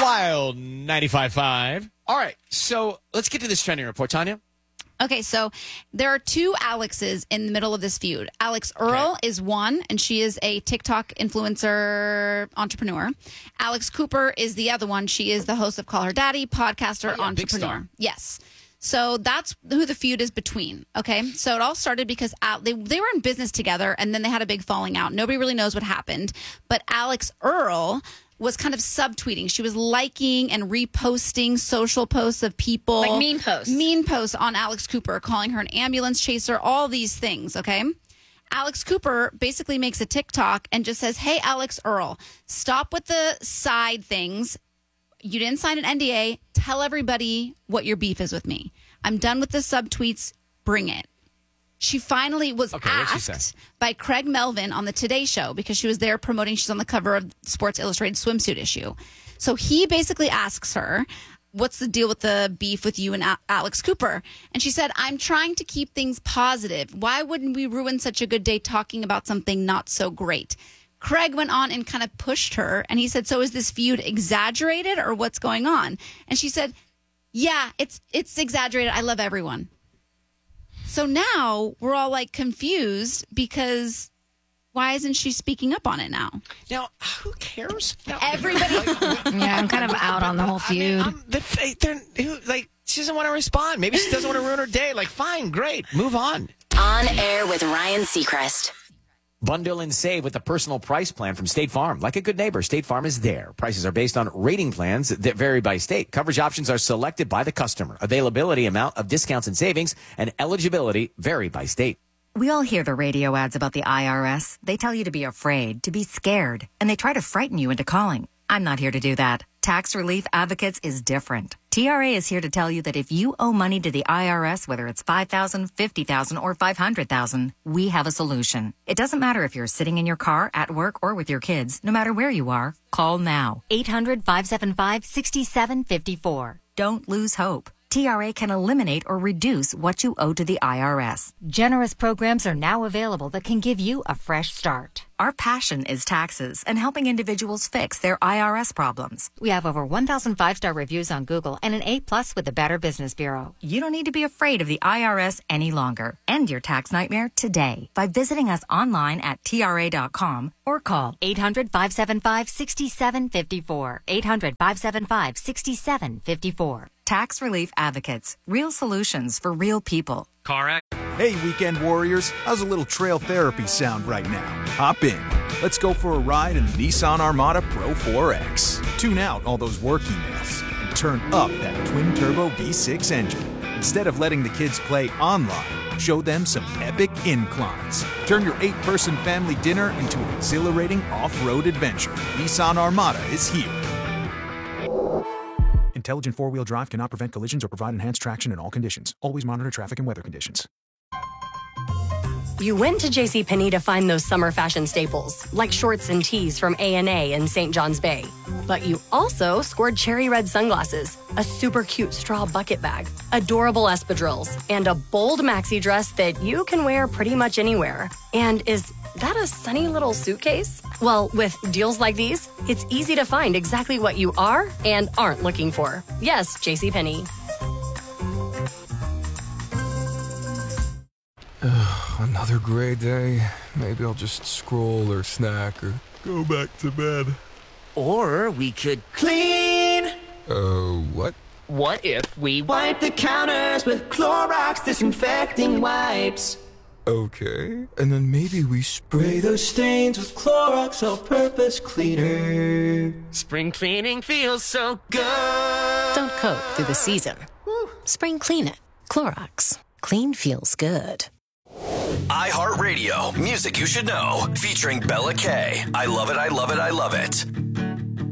Wild 95.5. All right, so let's get to this trending report, Tanya. Okay, so there are two Alexes in the middle of this feud. Alex Earl is one, and she is a TikTok influencer entrepreneur. Alex Cooper is the other one. She is the host of Call Her Daddy, podcaster, big entrepreneur. star. Yes. So that's who the feud is between. Okay, so it all started because they were in business together, and then they had a big falling out. Nobody really knows what happened, but Alex Earl was kind of subtweeting. She was liking and reposting social posts of people. Like mean posts. Mean posts on Alex Cooper, calling her an ambulance chaser, all these things, okay? Alex Cooper basically makes a TikTok and just says, hey, Alex Earl, stop with the side things. You didn't sign an NDA. Tell everybody what your beef is with me. I'm done with the subtweets. Bring it. She finally was asked by Craig Melvin on the Today Show because she was there promoting. She's on the cover of Sports Illustrated swimsuit issue. So he basically asks her, what's the deal with the beef with you and Alex Cooper? And she said, I'm trying to keep things positive. Why wouldn't we ruin such a good day talking about something not so great? Craig went on and kind of pushed her. And he said, so is this feud exaggerated or what's going on? And she said, yeah, it's exaggerated. I love everyone. So now we're all like confused because why isn't she speaking up on it now? Now, who cares? Now, Everybody. Yeah, I'm kind of out on the whole feud. she doesn't want to respond. Maybe she doesn't want to ruin her day. Like, fine, great, move on. On Air with Ryan Seacrest. Bundle and save with the personal price plan from State Farm. Like a good neighbor, State Farm is there. Prices are based on rating plans that vary by state. Coverage options are selected by the customer. Availability, amount of discounts and savings, and eligibility vary by state. We all hear the radio ads about the IRS. They tell you to be afraid, to be scared, and they try to frighten you into calling. I'm not here to do that. Tax Relief Advocates is different. TRA is here to tell you that if you owe money to the IRS, whether it's $5,000, $50,000, or $500,000, we have a solution. It doesn't matter if you're sitting in your car, at work, or with your kids. No matter where you are, call now. 800-575-6754. Don't lose hope. TRA can eliminate or reduce what you owe to the IRS. Generous programs are now available that can give you a fresh start. Our passion is taxes and helping individuals fix their IRS problems. We have over 1,000 5-star reviews on Google and an A+ with the Better Business Bureau. You don't need to be afraid of the IRS any longer. End your tax nightmare today by visiting us online at TRA.com or call 800-575-6754. 800-575-6754. Tax Relief Advocates. Real solutions for real people. Hey, weekend warriors, how's a little trail therapy sound right now? Hop in. Let's go for a ride in the Nissan Armada Pro 4X. Tune out all those work emails and turn up that twin-turbo V6 engine. Instead of letting the kids play online, show them some epic inclines. Turn your 8-person family dinner into an exhilarating off-road adventure. Nissan Armada is here. Intelligent four-wheel drive cannot prevent collisions or provide enhanced traction in all conditions. Always monitor traffic and weather conditions. You went to JCPenney to find those summer fashion staples, like shorts and tees from A&A in St. John's Bay. But you also scored cherry red sunglasses, a super cute straw bucket bag, adorable espadrilles, and a bold maxi dress that you can wear pretty much anywhere. And is that a sunny little suitcase? Well, with deals like these, it's easy to find exactly what you are and aren't looking for. Yes, JCPenney. Another gray day. Maybe I'll just scroll or snack or go back to bed. Or we could clean. What? What if we wipe the counters with Clorox disinfecting wipes? Okay. And then maybe we spray those stains with Clorox all-purpose cleaner. Spring cleaning feels so good. Don't coat through the season. Spring clean it. Clorox. Clean feels good. iHeartRadio, music you should know, featuring Bella K. I love it, I love it, I love it.